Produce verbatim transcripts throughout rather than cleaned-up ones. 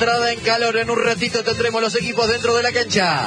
entrada en calor. En un ratito tendremos los equipos dentro de la cancha.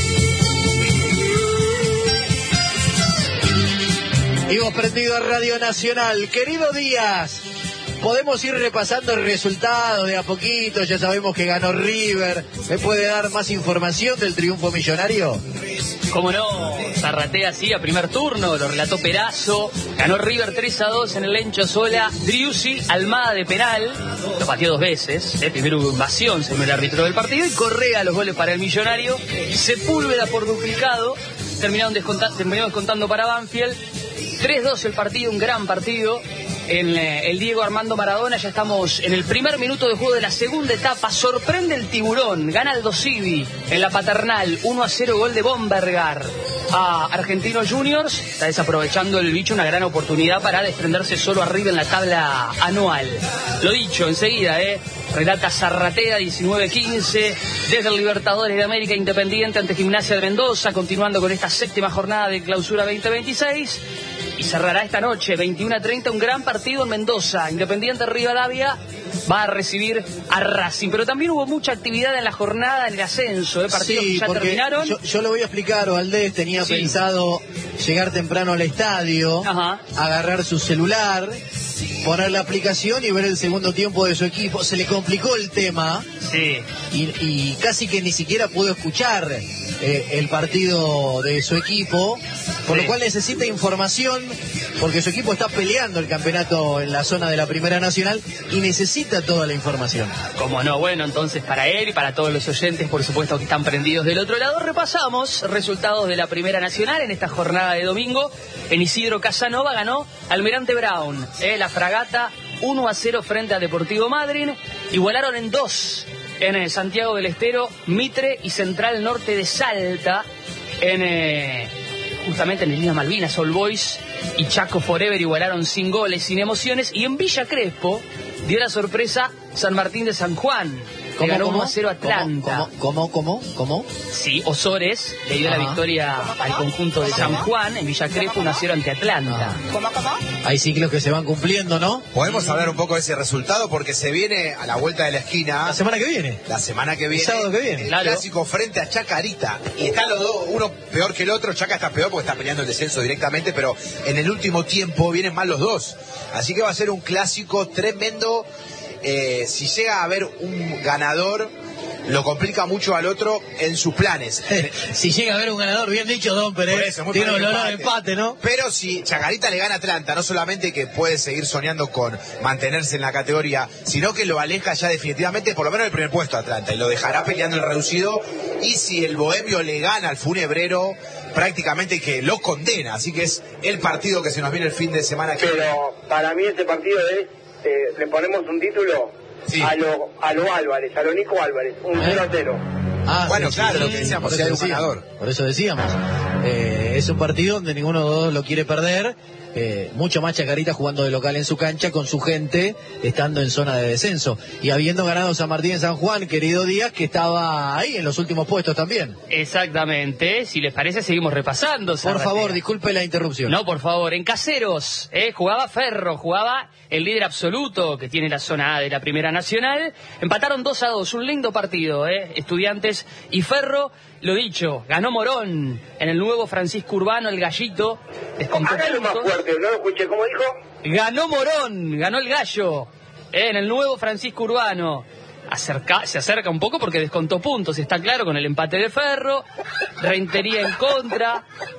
Y vos prendido a Radio Nacional. Querido Díaz, podemos ir repasando el resultado de a poquito. Ya sabemos que ganó River. ¿Me puede dar más información del triunfo millonario? Cómo no, Zarratea sí a primer turno, lo relató Perazo, ganó River tres a dos en el Lencho Sola, Driussi, Almada de penal, lo pateó dos veces, eh, primero hubo invasión según el árbitro del partido, y Correa los goles para el Millonario, Sepúlveda por duplicado, terminaron descontando, terminaron descontando para Banfield, tres dos el partido, un gran partido. En eh, el Diego Armando Maradona, ya estamos en el primer minuto de juego de la segunda etapa. Sorprende el Tiburón, gana Aldo Civi en la Paternal, uno a cero, gol de Bombergar a Argentinos Juniors. Está desaprovechando el bicho una gran oportunidad para desprenderse solo arriba en la tabla anual. Lo dicho, enseguida, eh relata Zarratea, diecinueve quince, desde el Libertadores de América, Independiente ante Gimnasia de Mendoza, continuando con esta séptima jornada de clausura veinte veintiséis. Y cerrará esta noche, veintiuno a treinta, un gran partido en Mendoza. Independiente Rivadavia va a recibir a Racing. Pero también hubo mucha actividad en la jornada, en el ascenso. ¿eh? Partidos sí, que ya terminaron. Yo, yo lo voy a explicar, Valdés. Tenía sí. pensado llegar temprano al estadio, Ajá. agarrar su celular, poner la aplicación y ver el segundo tiempo de su equipo. Se le complicó el tema. Sí. Y, y casi que ni siquiera pudo escuchar eh, el partido de su equipo. Por sí. lo cual necesita información, porque su equipo está peleando el campeonato en la zona de la Primera Nacional y necesita toda la información. Como no, bueno, entonces para él y para todos los oyentes, por supuesto que están prendidos del otro lado, repasamos resultados de la Primera Nacional en esta jornada de domingo. En Isidro Casanova ganó Almirante Brown, eh, la Fragata uno a cero frente a Deportivo Madryn. Igualaron en dos en Santiago del Estero, Mitre y Central Norte de Salta, en... Eh, justamente en el Islas Malvinas, All Boys y Chaco Forever igualaron sin goles, sin emociones, y en Villa Crespo dio la sorpresa San Martín de San Juan, que ganó uno a cero Atlanta. ¿Cómo, cómo, cómo, cómo? Sí, Osores le dio Ajá. la victoria al conjunto de San Juan en Villa Crespo, uno a cero ante Atlanta. ¿Cómo, cómo? Hay ciclos que se van cumpliendo, ¿no? Podemos hablar un poco de ese resultado porque se viene a la vuelta de la esquina. La semana que viene. La semana que viene. El sábado que viene. El claro. clásico frente a Chacarita. Y están los dos, uno peor que el otro. Chaca está peor porque está peleando el descenso directamente, pero en el último tiempo vienen mal los dos. Así que va a ser un clásico tremendo. Eh, si llega a haber un ganador, lo complica mucho al otro en sus planes. Si llega a haber un ganador, bien dicho, Don Pérez, tiene un olor a empate, ¿no? Pero si Chacarita le gana a Atlanta, no solamente que puede seguir soñando con mantenerse en la categoría, sino que lo aleja ya definitivamente, por lo menos del primer puesto a Atlanta, y lo dejará peleando el reducido. Y si el Bohemio le gana al Funebrero, prácticamente que lo condena. Así que es el partido que se nos viene el fin de semana que viene. Pero para mí este partido es, eh, le ponemos un título sí. a lo a lo Álvarez, a lo Nico Álvarez, un cero a cero. Ah, bueno, sí, claro, sí, lo que decíamos, por, si hay eso un decíamos, ganador. por eso decíamos. Eh, es un partido donde ninguno de los dos lo quiere perder. Eh, mucho más Chacarita jugando de local en su cancha con su gente, estando en zona de descenso y habiendo ganado San Martín en San Juan, querido Díaz, que estaba ahí en los últimos puestos también. Exactamente, si les parece seguimos repasando. Por favor, disculpe la interrupción. No, por favor, en Caseros, eh, jugaba Ferro, jugaba el líder absoluto que tiene la zona A de la Primera Nacional, empataron dos a dos, un lindo partido, eh, Estudiantes y Ferro. Lo dicho, ganó Morón en el nuevo Francisco Urbano, el Gallito. Hágalo más fuerte, no lo escuché, ¿cómo dijo? Ganó Morón, ganó el Gallo, eh, en el nuevo Francisco Urbano. Acerca, se acerca un poco porque descontó puntos, está claro, con el empate de Ferro. Rentería en contra.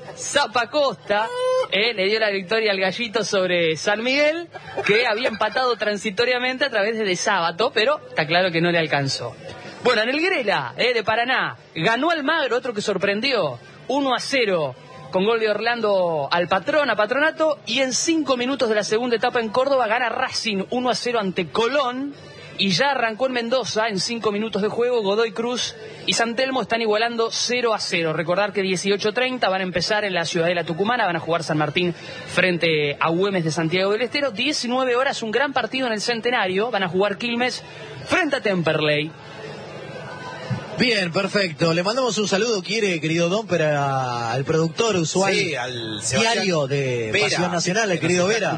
Zapacosta eh, le dio la victoria al Gallito sobre San Miguel, que había empatado transitoriamente a través de De Sábato, pero está claro que no le alcanzó. Bueno, en el Grela, eh, de Paraná, ganó Almagro, otro que sorprendió, uno a cero, con gol de Orlando al Patrón, a Patronato, y en cinco minutos de la segunda etapa en Córdoba gana Racing uno a cero ante Colón, y ya arrancó en Mendoza, en cinco minutos de juego, Godoy Cruz y San Telmo están igualando cero a cero. Recordar que dieciocho treinta van a empezar en la Ciudadela Tucumana, van a jugar San Martín frente a Güemes de Santiago del Estero, diecinueve horas, un gran partido en el Centenario, van a jugar Quilmes frente a Temperley. Bien, perfecto. Le mandamos un saludo, quiere, querido Don, para el productor usual sí, al diario de Vera. Pasión Nacional, el querido Vera.